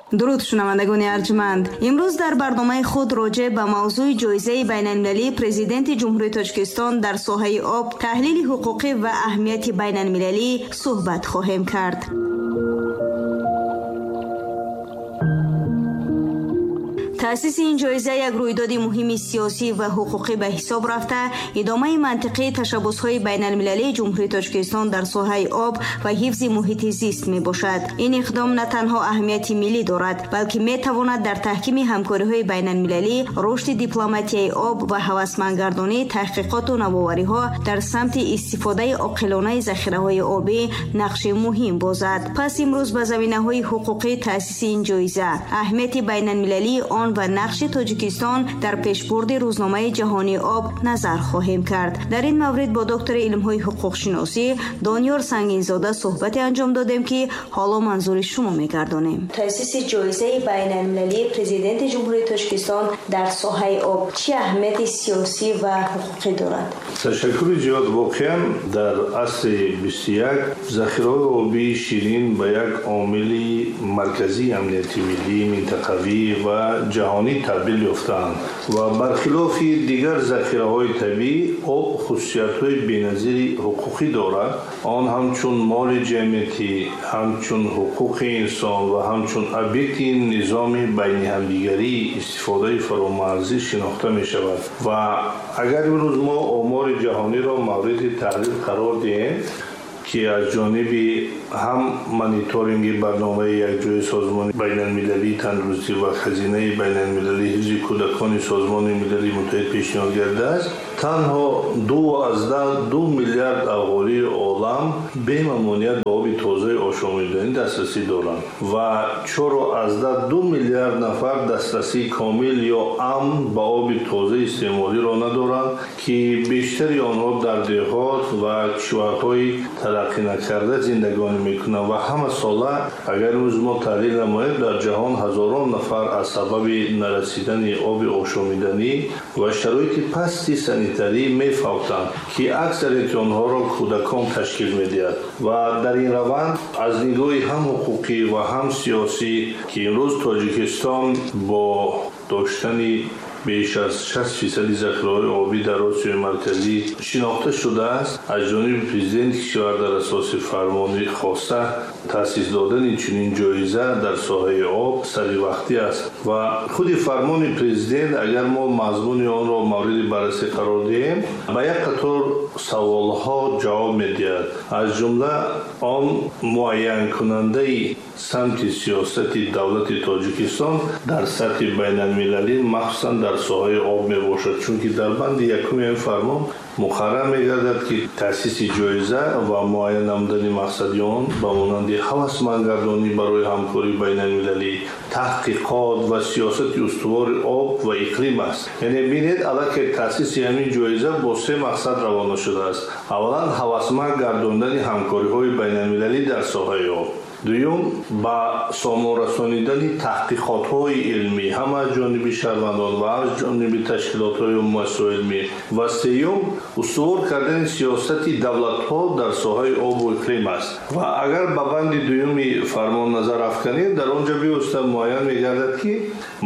درود شنوندگان ارجمند، امروز در برنامه خود راجع به موضوع جایزه بین‌المللی پرزیدنت جمهوری تاجیکستان در ساحه آب، تحلیل حقوقی و اهمیت بین‌المللی صحبت خواهیم کرد. تأسیس این جایزه یک رویداد مهم سیاسی و حقوقی به حساب رفته، ادامه منطقی تشبس‌های بین‌المللی جمهوری تاجیکستان در ساحه آب و حفظ محیط زیست می باشد. این اقدام نه تنها اهمیت ملی دارد، بلکه می تواند در تحکیم همکاری‌های بین‌المللی، رشد دیپلماتیای آب و هوسمندگردانی تحقیقات و نوآوری‌ها در سمت استفاده عاقلانه ذخیره‌های آبی نقش مهم بازد. پس امروز به زمینه‌های حقوقی تأسیس این جایزه، اهمیت بین‌المللی آن و نقش تاجیکستان در پیشبرد روزنامه جهانی آب نظر خواهیم کرد. در این مورد با دکتر علم‌های حقوق شناسی دانیار سنگین‌زاده صحبت انجام دادیم که حالا منظور شما می‌گردانیم. تأسیس جایزه بین‌المللی پرزیدنت جمهوری تاجیکستان در ساحه آب چه اهمیت سیاسی و حقوقی دارد؟ تشکر زیاد. واقعاً در عصر 21 ذخیره آبی شیرین به یک عامل مرکزی امنیتی ملی، منطقوی و جهانی تبدیل یافتند و برخلاف دیگر ذخیره‌های طبیعی، آب خصوصیت‌های بی‌نظیر حقوقی دارد. آن همچون مال جمعیتی، همچون حقوق انسان و همچون ابیکت نظام بین همدیگری استفاده فرامرزی شناخته می‌شود و اگر امروز ما آمار جهانی را مورد تحلیل قرار دهیم که از جانب هم مانیتورینگ برنامه یکجای سازمان بین المللی تندرستی و خزینه بین المللی حفظ کودکان سازمان ملل متحد پیشنهاد کرده است، تنها 2 میلیارد اهالی عالم به ممنوعیت به آب تازه آشامیدنی دسترسی دارند و 4.2 میلیارد نفر دسترسی کامل یا امن به آب تازه استعمالی را ندارند که بیشتری آنها در دهات و کشورهای ترقی نکرده زندگانی میکنند و همه ساله اگر روز ما تحلیل نماییم در جهان هزاران نفر از سبب نرسیدن آب آشامیدنی و شرایط پستی سانیتری میفوتند که اکثریت آنها را کودکان تشکیل میدهد و در این روند از نگاه هم حقوقی و هم سیاسی که امروز تاجیکستان با داشتن بیش از 60% ذخیره‌های آبی در آسیای مرکزی شناخته شده است، از جانب پرزیدنت کشور در اساس فرمانی خواسته تأسیس دادن چنین جایزه در ساحه آب سری وقتی است و خود فرمان پرزیدنت اگر ما مضمون آن را مورد بررسی قرار دهیم به یک قطار سوالها جواب می‌دهد. از جمله آن معین کننده سمت سیاست دولت تاجیکستان در سطح بین المللی مخصوصا در ساحه آب می باشد، چون که در بند یکم این فرمان مقرر می گردد که تأسیس جایزه و معین نمودن مقصدی آن به مانند هوسمندگردانی برای همکاری بین المللی، تحقیقات و سیاست استوار آب و اقلیم است. یعنی ببینید الان تأسیس همین جایزه با 3 مقصد روانه شده است. اولا هوسمندگرداندن همکاری‌های بین المللی در ساحه آب، دوم با سامان رسانیدن تحقیقات‌های علمی هم از جانب شهروندان و از جانب تشکیلات‌های و مؤسسات علمی و سوم استوار کردن سیاست دولت‌ها در ساحه آب و اقلیم است و اگر به بند دوم فرمان نظر افکنید در آنجا بیسته معین می‌گردد که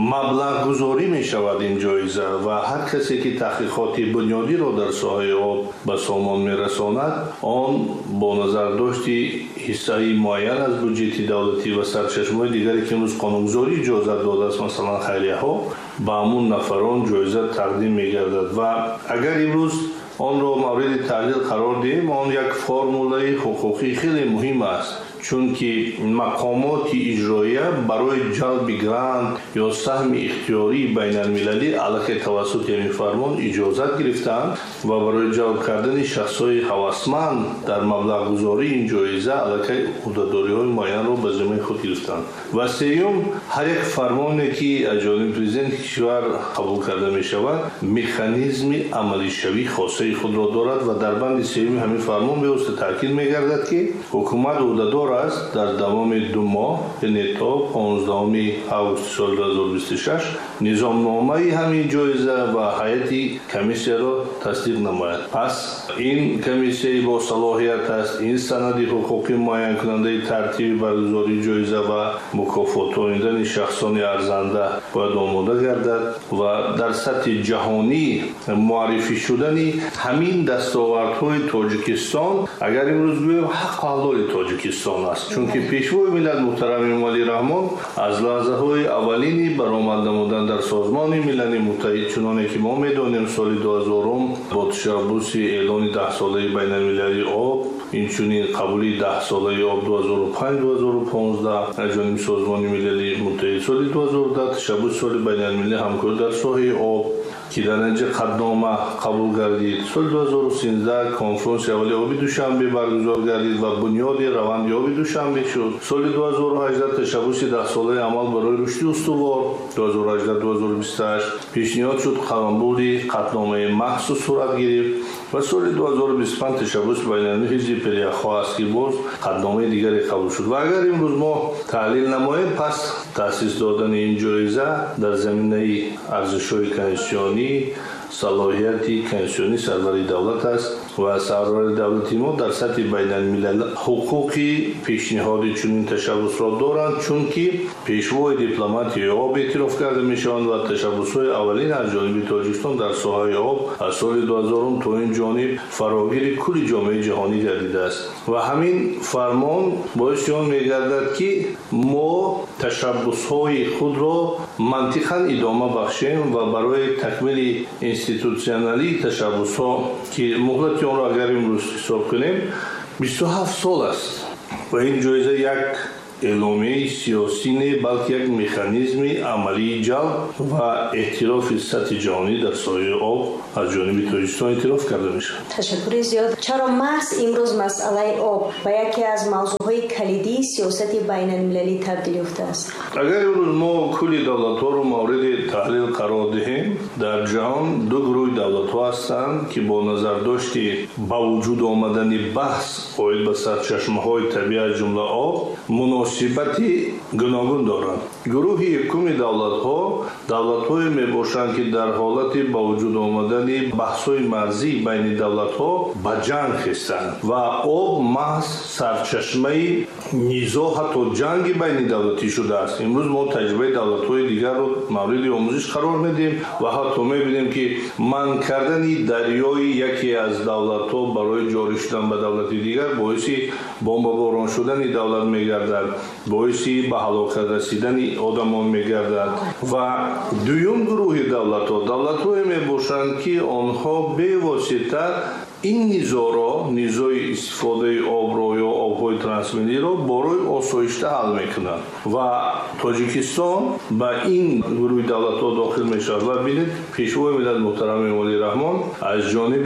مبلغ گذاری می‌شود این جایزه و هر کسی که تحقیقات بنیادی را در ساحه آب به سامان می‌رساند آن با نظر داشتی حصه معین از بودجه دولتی و سرچشمه‌های دیگری که امروز قانونگذاری اجازه داده است، مثلا خیریه‌ها، به همون نفران جایزه تقدیم می‌گردد و اگر امروز آن را مورد تحلیل قرار دهیم آن یک فرموله حقوقی خیلی مهم است، چون که مقامات اجراییه برای جلب گرانت یا سهم اختیاری بین المللی علیه توسط این فرمان اجازت گرفتند و برای جلب کردن شخصای هوسمند در مبلغ گذاری این جایزه علیه عهده‌داری‌های معین را به ذمه خود گرفتند و سوم هر یک فرمانی که از جانب پرزیدنت کشور قبول کرده می شود مکانیزم عملی شوی خاصه خود را دارد و در بند سوم همین فرمان به واسطه تاکید می گردد که حکومت عهده‌دار است در دوام 2 ماه یعنی تا 15 آگوست سال 2026 نظامنامه همین جایزه و هیئت کمیسیه را تصدیق نماید. پس این کمیسیه با صلاحیت است این سند حقوقی معین کننده ترتیب برگزاری جایزه و مکافاتاندن شخصان ارزنده باید آماده گردد و در سطح جهانی معرفی شدن همین دستاوردهای تاجیکستان اگر امروز بگویم حق حلال تاجیکستان است، چون که پیشوای ملت محترم امامعلی رحمان از لحظه های اولینی برآمد نمودن در سازمان ملل متحد، چنانکه که ما میدانیم سال 2000 با تشبث اعلان 10 ساله بین المللی آب، اینچنین قبولی 10 ساله آب 2005-2015 از جانب سازمان ملل متحد، سال 2010 تشبث سال بین المللی همکاری در ساحه آب که در نتیجه قطعنامه قبول گردید، سال 2013 کنفرانس اولی آبی دوشنبه برگزار گردید و بنیاد روند آبی دوشنبه شد. سال 2018 تشبث 10 ساله عمل برای رشد استوار 2018-2028 پیشنهاد شد، قلمبردی قطعنامه مخصوص صورت گرفت و سال 2025 تشبث بین المللی حزب پلیخواه است که باز قطعنامه دیگری قبول شد. و اگر امروز ما تحلیل نماییم پس تأسیس دادن این جایزه در زمینه ارزش‌های کنستیتوشنی صلاحیتی کنستیتوشنی سرور دولت است و سرور دولتی ما در سطح بین الملل حقوقی پیشنهاد چنین تشبث را دارند، چون که پیشوای دیپلماتی آب اعتراف کرده میشوند و تشبث‌های اولین از جانب تاجیکستان در ساحه آب از سال 2000 تا این جانب فراگیر کل جامعه جهانی گردیده است و همین فرمان باعث آن میگردد که ما تشبث‌های خود را منطقاً ادامه بخشیم و برای تکمیل اینستیتوشنالی تشبث‌ها که مهلت آن را اگر امروز حساب کنیم 27 سال است و این جایزه یک اعلامیه سیاسی نه بلکه یک مکانیزم عملی جلب و اعتراف سطح جهانی در ساحه آب از جانب تاجیکستان اعتراف کرده میشه. تشکر زیاد. چرا محض امروز مسئله آب و یکی از موضوعهای کلیدی سیاست بین المللی تبدیل یافته است؟ اگر امروز ما کل دولت‌ها رو مورد تحلیل قرار دهیم، در جهان 2 گروه دولت‌ها هستند که با نظر داشتی با وجود آمدن بحث قائل به سرچشمه‌های طبیعی از جمله آب مناسبتی گوناگون دارند. گروه یکم دولت‌های میباشند که در حالت با وجود آمدن بحث‌های مرزی بین دولت‌ها به جنگ هستند و آب محض سرچشمه نیزا حتی جنگ بین دولتی شده است. امروز ما تجربه دولت‌های دیگر رو مورد آموزش قرار میدیم و حتی می‌بینیم که منع کردن دریای یکی از دولت‌ها برای جاری شدن به دولت دیگر باعث بمباران شدن دولت می‌گردد، باعث به هلاکت رسیدن آدمان می‌گردد. و دوم گروه دولت‌های میباشند که آنها به واسطه این نیزای استفاده آب را یا آب‌های ترانسملی را برای آسایش حل میکنند و تاجیکستان به این گروه دولت‌ها داخل میشود و ببینید پیشوای ملت محترم امامعلی رحمان از جانب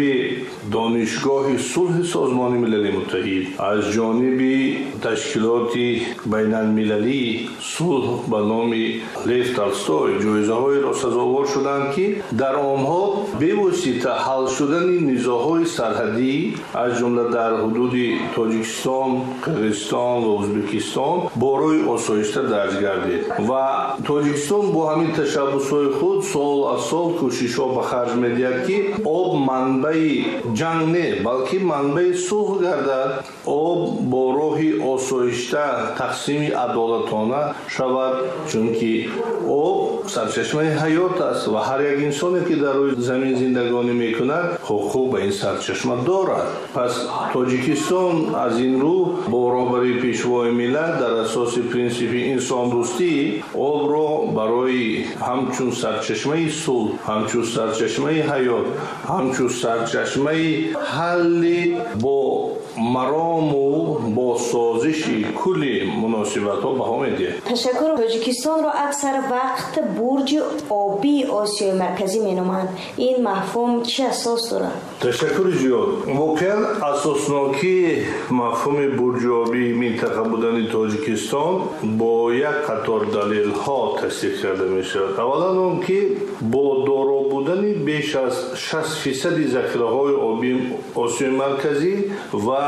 دانشگاه صلح سازمان ملل متحد، از جانب تشکیلات بین المللی صلح به نام لیو تولستوی جایزه‌های را سزاوار شدند که در آنها به واسطه حل شدن نیزاهای سرحدی از جمله در حدود تاجیکستان، قرقیزستان و ازبکستان برای آسایش درج گردید و تاجیکستان با همین تشبث‌های خود سال از سال کوشش‌ها به خرج می‌دهد که آب منبع جنگ نه بلکه منبع صلح گردد، آب با راه آسایش تقسیم عدالتانه شود، چون که آب سرچشمه حیات است و هر یک انسانی که در روی زمین زندگانی میکند حقوق به این سرچشمه دارد. پس تاجیکستان از این رو با راهبری پیشوای ملت در اساس پرینسیپ انسان دوستی آب را برای همچون سرچشمه صلح، همچون سرچشمه حیات، همچون سرچشمه حل با مرام و با سازش کل مناسبت‌ها بها میده. تشکر. تاجیکستان را اکثر وقت برج آبی آسیای مرکزی مینامند. این مفهوم چه اساس دارد؟ تشکر زیاد. واقعا اساسناکی مفهوم برج آبی منطقه بودن تاجیکستان با یک قطار دلیل ها تصدیق کرده می شود. اولا اون که با دارا بودن بیش از 60% ذخیره های آبی آسیای مرکزی و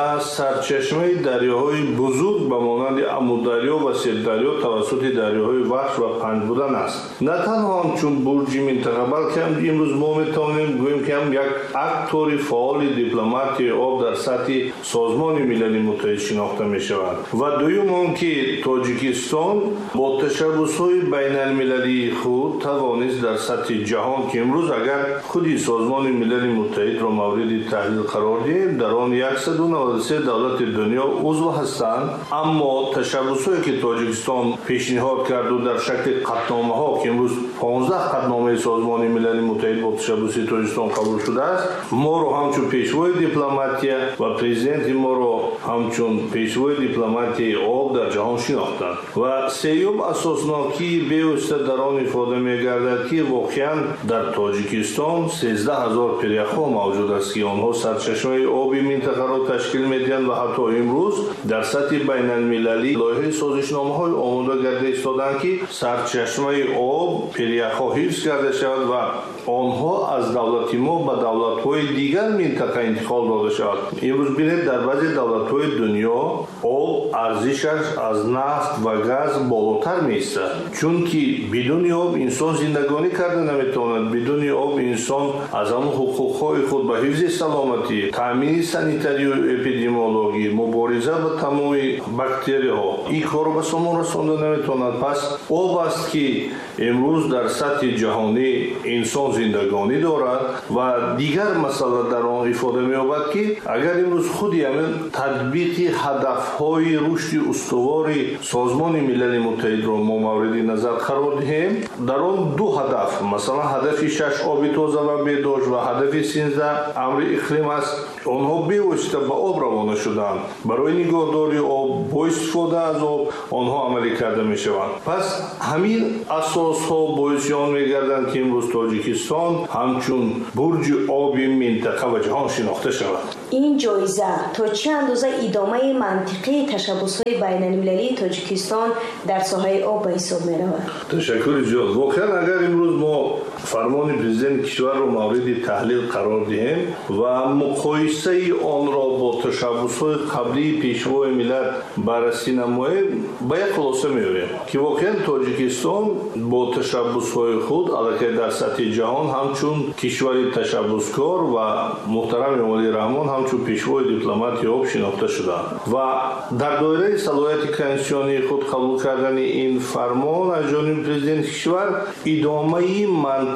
و سرچشمه دریاهای بزرگ به مانند امودریا و سیردریا توسط دریاهای وحش و پنج بودن است. نه تنها چون برج منطقه بلکه امروز ما میتوانیم گوییم که هم یک اکتور فعال دیپلماتی آب در سطح سازمان ملل متحد شناخته می شود. و دوم آنکه تاجیکستان با تشبس‌های بین المللی خود توانست در سطح جهان که امروز اگر خودی سازمان ملل متحد را مورد تحلیل قرار دهیم در آن 193 دولت دنیا عضو هستند، اما تشبس‌هایی که تاجیکستان پیشنهاد کرد و در شکل قطعنامه‌ها که امروز 15 قطعنامه سازمان ملل متحد با تشبس تاجیکستان قبول شده است، ما رو همچون پیشوای دیپلماتی و پرزیدنت ما رو همچون پیشوای دیپلماتی آب در جهان شناختند. و سیوم اساسناکی بیوسته در آن ifade می‌گردد که واقعاً در تاجیکستان 13000 پریخ‌ها موجود است که آنها سرچشمه آبی منطقه را تشکیل می‌دهند و حتی امروز در سطح بین المللی لایحه سازشنامه‌های آماده گرده ایستادند که سرچشمه آب پریخ‌ها حفظ کرده شود و آنها از دولت ما به دولت‌های دیگر منطقه انتقال داده شود. امروز بینید در بعضی دولت‌های دنیا آب ارزشش از نفت و گاز بالاتر می‌ایستد، چون که بدون آب انسان زندگانی کرده نمی‌تواند. بدون آب انسان از آن حقوق‌های خود به حفظ سلامتی، تامین سانیتاری و اپیدمیولوژی، مبارزه با تمام باکتریاها این کار به ثمر رسانده نمی‌تواند. پس آب است که امروز در سطح جهانی انسان زندگانی دارد و دیگر مسئله در آن ifade می‌یابد که اگر امروز خودی همین تطبیق هدف‌های رشد استوار سازمان ملل متحد را ما مورد نظر قرار دهیم، در آن دو هدف، مثلا هدف 6 آب تازه و بهداشت و هدف 13 امر اقلیم است، آنها بی‌واسطه به آب روانه شدند. برای نگهداری آب با استفاده از آب آنها عملی کرده می‌شوند. پس همین اساس‌ها باعث آن می‌گردند که امروز تاجیکستان همچون برج آبی منطقه و جهان شناخته شود. این جایزه تا چه اندازه ادامه منطقی تشبس‌های بین المللی تاجیکستان در ساحه آب به حساب می‌رود؟ تشکر جان. واقعا اگر امروز ما فرمان پرزیدنت کشور را مورد تحلیل قرار دهیم و مقایسه آن را با تشبس‌های قبلی پیشوای ملت بررسی نماییم، به یک خلاصه می‌آییم که واقعا تاجیکستان با تشبس‌های خود علاقه در سطح جهان همچون کشور تشبسکار و محترم ولی رحمان همچون پیشوای دیپلماتی آب شناخته شده و در دایره صلاحیت کنستیتوشنی خود قبول کردن این فرمان از جانب پرزیدنت کشور ادامه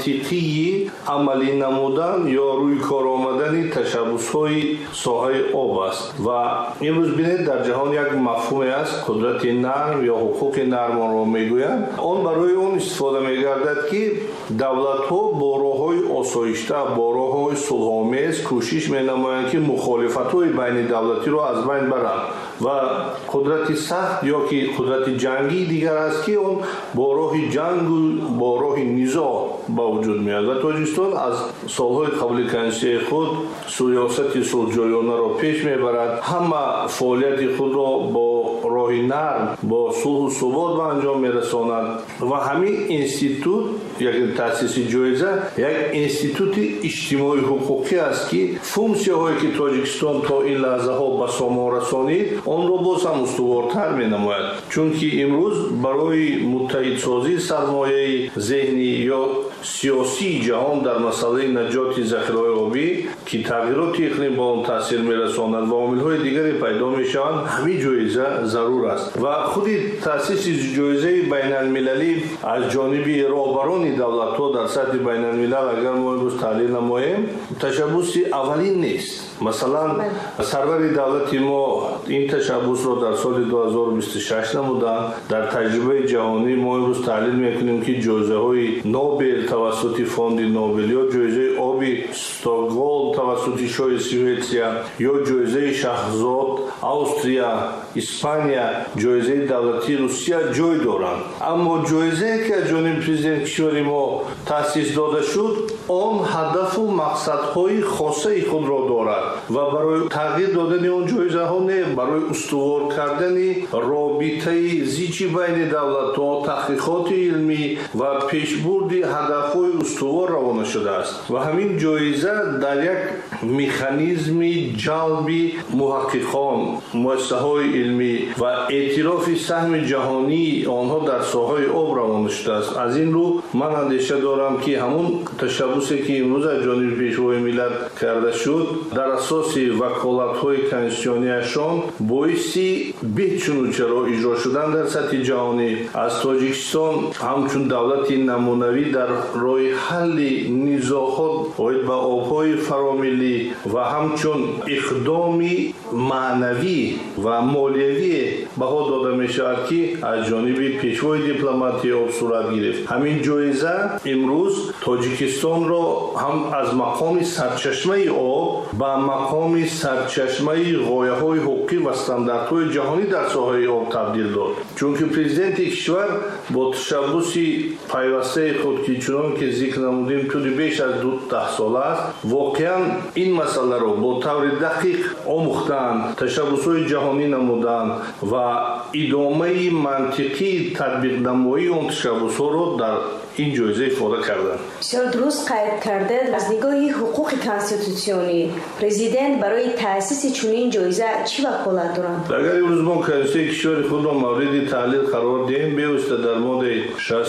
منطقی عملی نمودن یا روی کار آمدن تشبس‌های ساحه آب است. و امروز بینید در جهان یک مفهوم است، قدرت نرم یا حقوق نرم را میگویند. آن برای اون استفاده میگردد که دولت‌ها با راه‌های آسایشته، با راه‌های صلح‌آمیز کوشش می‌نمایند که مخالفت‌های بین دولتی را از بین برند و قدرت سخت یا که قدرت جنگی دیگر است که اون با راه جنگ و با راه نزاع با وجود میاد. و تاجیکستان از سالهای قبل کنستیتوشنی خود سیاست صلح‌جویانه را پیش میبرد، همه فعالیت خود را با راه نرم با صلح و ثبات به انجام میرساند و همین اینستیتوت یک تأسیس جایزه یک اینستیتوت اجتماعی حقوقی است که فونکسی‌هایی که تاجیکستان تا این لحظه ها به ثمر رسانید آن را باز هم استوارتر می‌نماید، چون که امروز برای متحدسازی سرمایه ذهنی یا سیاسی جهان در مسئله نجات ذخیره‌های آبی که تغییرات اقلیم با آن تاثیر می‌رساند و عامل‌های دیگری پیدا می‌شوند، همین جایزه ضرور است. و خود تأسیس جایزه بین المللی از جانب رهبران دولت‌ها در سطح بین الملل اگر ما امروز تحلیل نماییم تشبس اولین نیست. مثلا سرور دولت ما این تشبس را در سال 2026 نمودند. در تجربه جهانی ما امروز تحلیل می‌کنیم که جایزه‌های نوبل توسط فوند نوبل یا جایزه آبی استوکهلم توسط شاه سوئیسریا یا جایزه شاهزاد استرالیا، اسپانیا، جایزه دولتی روسیه جای دارند. اما جایزه که از جانب پرزیدنت کشور ما تأسیس داده شد он ҳадафу мақсадҳои хосаи худро дорад ва барои тағйир додани он ҷоизаҳо не барои устувор кардани робитаи зичи байни давлатҳо, таҳқиқоти илмӣ ва пешбурди ҳадафҳои устувор равона шудааст ва ҳамин ҷоиза дар як механизми ҷалби муҳаққиқон, муассисаҳои илмӣ ва эътирофи саҳми ҷаҳонии онҳо дар соҳаи об равона шудааст. аз ин рӯ ман андеша дорам ки ҳамун ташаббусе ки имрӯз аз ҷониби пешвои миллат карда шуд дар асоси ваколатҳои конститутсионияшон боиси бечунучаро иҷро шудан дар сатҳи ҷаҳонӣ аз Тоҷикистон ҳамчун давлати намунавӣ дар роҳи ҳалли низоъҳо оид ба обҳои фаромиллӣ ва ҳамчун иқдоми маънавӣ ва молиявие баҳо дода мешавад ки аз ҷониби пешвои дипломатии об сурат гирифт. ҳамин ҷоиза имрӯз Тоҷикистонро ҳам аз мақоми сарчашмаи об ба мақоми сарчашмаи ғояҳои ҳуқуқӣ ва стандартҳои ҷаҳонӣ дар соҳаи об табдил дод. чунки президенти кишвар бо ташаббуси пайвастаи худ ки чунон ки зикр намудем туди беш аз 12 сол аст, воқеан ин масъаларо бо таври дақиқ омӯхтаанд, ташаббусҳои ҷаҳонӣ намуданд ва идомаи мантиқии татбиқнамоии он ташаббусҳоро дар ин ҷоиза ифода карданд. бисёр дуруст қайд кардед. аз нигоҳи ҳуқуқи конститутсионӣ президент барои таъсиси чунин ҷоиза чӣ ваколат доранд? агар имрӯз мо конститутсияи кишвари худро мавриди таҳлил қарор диҳем, бевосита дар моддаи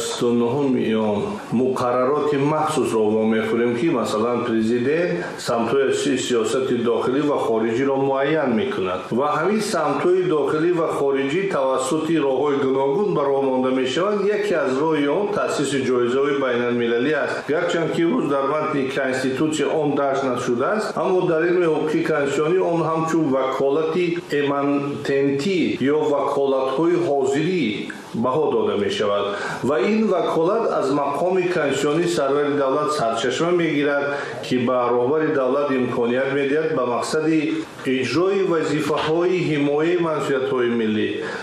69 он муқаррароти махсусро вомехӯрем ки масалан президент самтҳои сиёсати дохилӣ ва хориҷиро муайян мекунад ва ҳамин самтҳои дохилӣ ва хориҷӣ тавассути роҳҳои гуногун ба роҳ монда мешаванд. яке аз роҳи он таъсиси ҷоизаҳои байналмилалӣ аст. гарчанд ки имрӯз дар матни конститутсия он дарҷ нашудааст, аммо дар илми ҳуқуқи конститутсионӣ он ҳамчун ваколати эмантентӣ ё ваколатҳои ҳозирӣ баҳо дода мешавад ва ин ваколат аз мақоми конститутсионӣ сарвари давлат сарчашма мегирад ки ба роҳбари давлат имконият медиҳад ба мақсади иҷрои вазифаҳои ҳимояи мансуиятҳои миллӣ,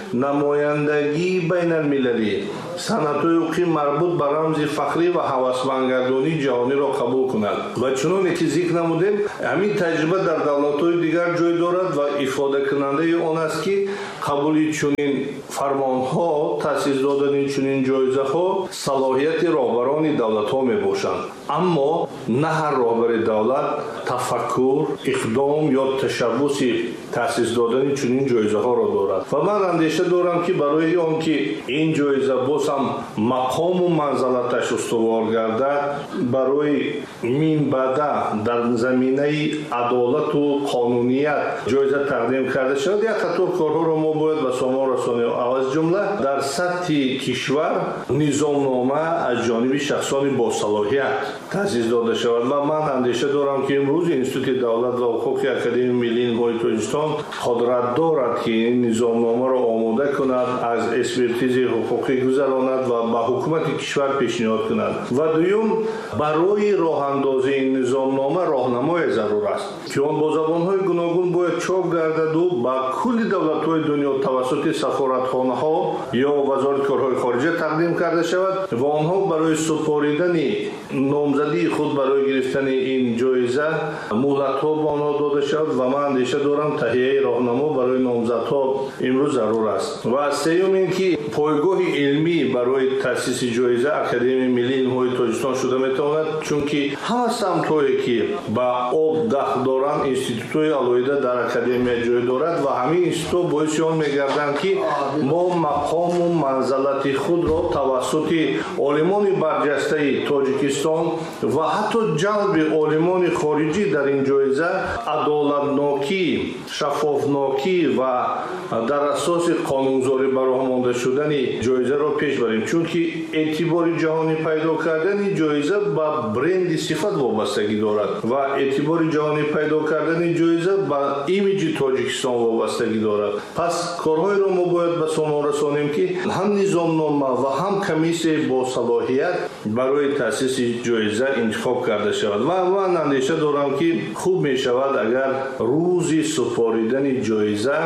намояндагии байналмилалӣ, санъатҳои ҳуқуқӣ марбут ба рамзи фахрӣ ва ҳавасмандгардонии ҷаҳониро қабул кунад ва чуноне ки зикр намудем, ҳамин таҷриба дар давлатҳои дигар ҷой дорад ва ифодакунандаи он аст ки қабули чунин фармонҳо, таъсис додани чунин ҷоизаҳо салоҳияти роҳбарони давлатҳо мебошанд. аммо на ҳар роҳбари давлат тафаккур, иқдом ё ташаббуси таъсис додани чунин ҷоизаҳоро дорад ва ман андеша дорам ки барои он ки ин ҷоиза боз ҳам мақому манзалаташ устувор гардад, барои минбаъда дар заминаи адолату қонуният ҷоиза тақдим карда шавад, як қатор корҳоро мо бояд ба сомон расонем. аз ҷумла дар сатҳи кишвар низомнома аз ҷониби шахсони босалоҳият таъсис дода шавад ва ман андеша дорам ки имрӯз институти давлат ва ҳуқуқи академияи миллии ҳимояи Тоҷикистон қудрат дорад ки ин низомномаро омода кунад, аз экспертизаи ҳуқуқӣ гузаронад ва ба ҳукумати кишвар пешниҳод кунад. ва дуюм, барои роҳандозии ин низомнома роҳнамое зарур аст ки он бо забонҳои гуногун бояд чоп гардаду ба кулли давлатҳои дунё тавассути сафоратхонаҳо ё вазорати корҳои хориҷа тақдим карда шавад ва онҳо барои супоридани номзадии худ барои гирифтани ин ҷоиза муҳлатҳо ба онҳо дода шавад ва ман андеша дорам таҳияи роҳнамо барои номзадҳо имрӯз зарур аст. ва сеюм ин ки пойгоҳи илмӣ барои таъсиси ҷоиза академияи миллии ҳимояи Тоҷикистон шуда метавонад, чунки ҳама самтҳое ки ба об дахл доранд институтҳои алоҳида дар академия ҷой дорад ва ҳамин институтҳо боиси он мегарданд ки мо мақому манзалати худро тавассути олимони барҷастаи Тоҷикистон ва ҳатто ҷалби олимони хориҷӣ дар ин ҷоиза адолатнокӣ, шаффофнокӣ ва дар асоси қонунзорӣ ба роҳ монда шудани ҷоизаро пеш барем, чунки эътибори ҷаҳонӣ пайдо кардани ҷоиза ба бренди сифат вобастагӣ дорад ва эътибори ҷаҳонӣ пайдо кардани ҷоиза ба имиҷи тоҷикистон вобастагӣ дорад. пас корҳоеро мо бояд ба сомон расонем ки ҳам низомнома ва ҳам комиссияи босалоҳият барои таъсиси ҷоиза интихоб карда шавад. ва ман андеша дорам ки хуб мешавад агар рӯзи супоридани ҷоиза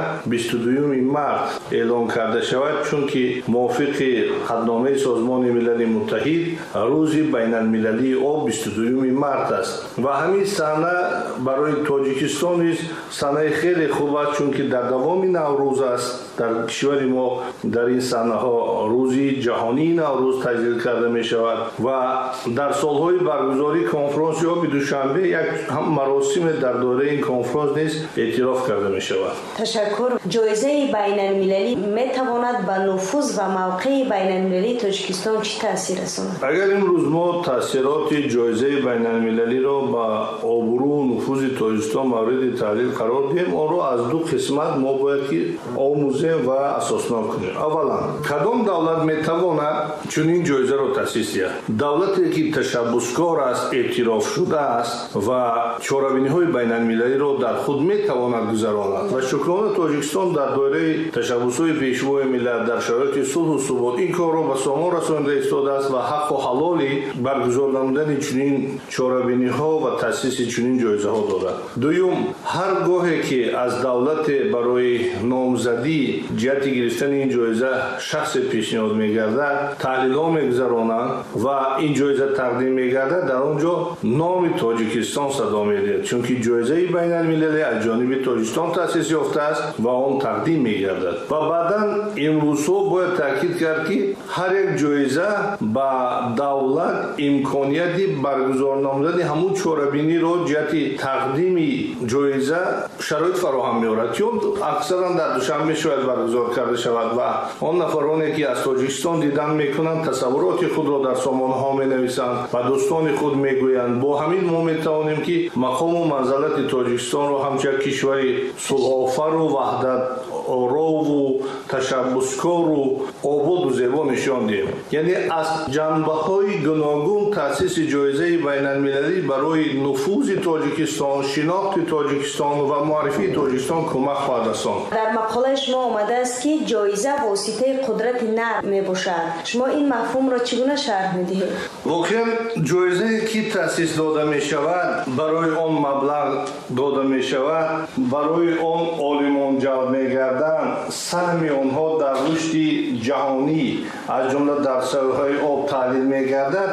22 март эълон карда шавад, чунки мувофиқи қадномаи Созмони Милали Муттаҳид рӯзи байналмилалии об 22 март аст. ва ҳамин саҳна барои тоҷикистон низ саҳнаи хеле хуб аст, чунки дар давоми наврӯз аст. дар кишвари мо дар ин саҳнаҳо рӯзи ҷаҳонии наврӯз таҷлил карда мешавад ва дар солҳои баргузории конфронси оби душанбе як маросиме дар дораи ин конфронс низ эътироф карда мешавад. ташаккур. ҷоизаи байналмилалӣ метавонад ба нуфуз ва мавқеи байналмилалии Тоҷикистон чӣ таъсир расонад? агар имрӯз мо таъсироти ҷоизаи байналмилалиро ба обрӯ нуфузи Тоҷикистон мавриди таҳлил қарор диҳем, онро аз ду қисмат мо бояд ки омӯзем ва асоснок кунем. аввалан, кадом давлат метавонад чунин ҷоизаро таъсис диҳад? давлате ки ташаббускор аст, эътироф шудааст ва чорабиниҳои байналмилалиро дар худ метавонад гузаронад. ва шукрона Тоҷикистон дар доираи ташаббусҳои пешвои миллат дар шароити сулҳу субот ин корро ба сомон расонида истодааст ва ҳаққу ҳалоли баргузор намудани чунин чорабиниҳо ва таъсиси чунин ҷоизаҳо дорад. дуюм, ҳар гоҳе ки аз давлате барои номзадӣ ҷиҳати гирифтани ин ҷоиза шахсе пешниҳод мегардад, таҳлилҳо мегузаронанд ва ин ҷоиза тақдим мегардад, дар он ҷо номи Тоҷикистон садо медиҳад, чунки ҷоизаи байналмилалӣ аз ҷониби Тоҷикистон таъсис ёфтааст ва он тақдим мегардад. ва баъдан имрӯзҳо бояд таъкид кард ки ҳар як ҷоиза ба давлат имконияти баргузор намудани ҳамун чорабиниро ҷиҳати тақдими ҷоиза шароит фароҳам меорад, ки он аксаран дар душанбе шояд баргузор карда шавад ва он нафароне ки аз Тоҷикистон дидан мекунанд, тасаввуроти худро дар сомонҳо менависанд ва дӯстони худ мегӯянд. бо ҳамин мо метавонем ки мақому манзалати Тоҷикистонро ҳамчун кишвари сулҳофару ваҳдат рову ташаббускору ободу зебо нишон диҳем. яъне аз ҷанбаҳои гуногун таъсиси ҷоизаи байналмилалӣ барои нуфузи Тоҷикистон, шинохти Тоҷикистон ва муаррифии Тоҷикистон кӯмак хоҳад расон. дар мақолаи шумо омадааст ки ҷоиза воситаи қудрати нарм мебошад. шумо ин мафҳумро чӣ гуна шарҳ медиҳед? воқеан ҷоизае ки таъсис дода мешавад, барои он маблағ дода мешавад, барои он олимон ҷалб мегарданд, саҳми онҳо дар рушди ҷаҳонӣ аз ҷумла дар соҳаи об таҳлил мегардад,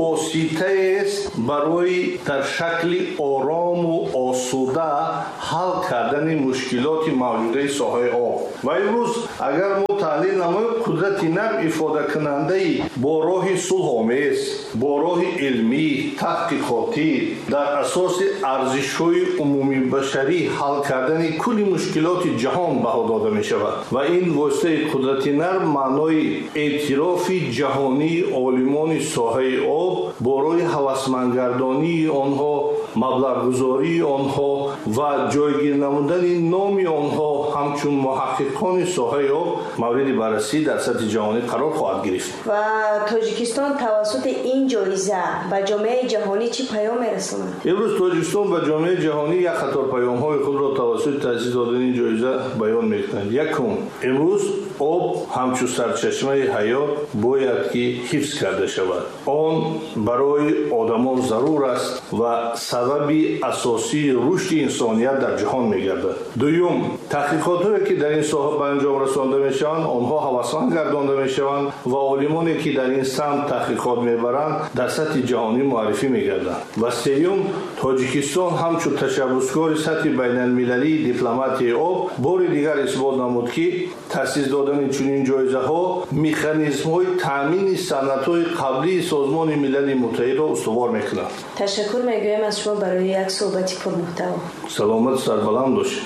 воситаест барои дар шакли орому осуда ҳал кардани мушкилоти мавҷудаи соҳаи об. ва имрӯз агар мо таҳлил намоем, қудрати нарм ифодакунандаи бо роҳи сулҳомез, бо роҳи илмӣ, таҳқиқотӣ, дар асоси арзишҳои умумибашарӣ ҳал кардани кулли мушкилоти ҷаҳон баҳо дода мешавад. ва ин воситаи қудрати нарм маънои эътирофи ҷаҳонии олимони соҳаи об бо роҳи ҳавасмандгардонии онҳо, маблағгузории онҳо ва ҷойгир намудани номи онҳо ҳамчун муҳаққиқони соҳаи об мавриди баррасӣ дар сатҳи ҷаҳонӣ қарор хоҳад гирифт. ва Тоҷикистон тавассути ин ҷоиза ба ҷомеаи ҷаҳонӣ чӣ паём мерасонад? имрӯз Тоҷикистон ба ҷомеаи ҷаҳонӣ як қатор паёмҳои худро тавассути таъсис додани ин ҷоиза баён мекунад. якум, имрӯз об ҳамчун сарчашмаи ҳаёт бояд ки ҳифз карда шавад. он барои одамон зарур аст ва сабаби асосии рушди инсоният дар ҷаҳон мегардад. дуюм, таҳқиқотҳое ки дар ин соҳа ба анҷом расонда мешаванд, онҳо ҳавасманд гардонда мешаванд ва олимоне ки дар ин самт таҳқиқот мебаранд дар сатҳи ҷаҳонӣ муаррифӣ мегарданд. ва сеюм, Тоҷикистон ҳамчун ташаббускори сатҳи байналмилалии дипломатияи об бори дигар исбот намуд ки таъсис додани чунин ҷоизаҳо механизмҳои таъмини санадҳои қаблии Созмони Милали Муттаҳидро устувор мекунад. ташаккур мегӯям аз шумо барои як суҳбати пурмуҳтаво. саломат сарбаланд бошед.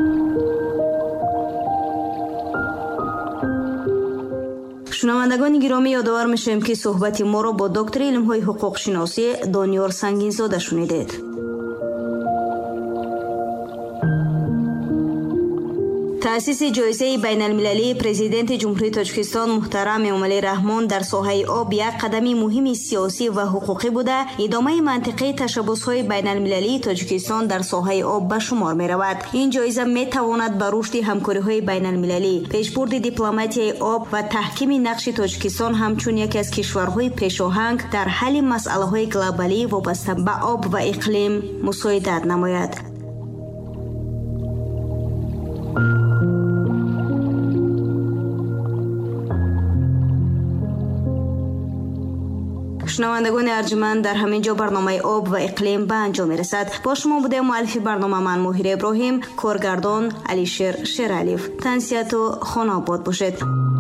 шунавандагони гиромӣ, ёдовар мешавем ки суҳбати моро бо доктори илмҳои ҳуқуқшиносӣ Дониёр Сангинзода шунидед. تأسیس جایزه بین المللی پرزیدنت جمهوری تاجیکستان محترم امالی رحمان در ساحه آب یک قدم مهم سیاسی و حقوقی بوده ادامه منطقه تشبس‌های بین المللی تاجیکستان در ساحه آب به شمار می رود. این جایزه می تواند به رشد همکاری‌های بین المللی، پیشبرد دیپلماسی آب و تحکیم نقش تاجیکستان همچون یکی از کشورهای پیشاهنگ در حل مسائل‌های گلوبالی وابسته به آب و اقلیم مساعدت نماید. شنوندگان ارجمند، در همین جا برنامه آب و اقلیم به انجام میرسد. با شما بوده مؤلف برنامه من ماهیر ابراهیم، کارگردان علیشیر شیرالیف. تنسیت و خانه آباد باشید.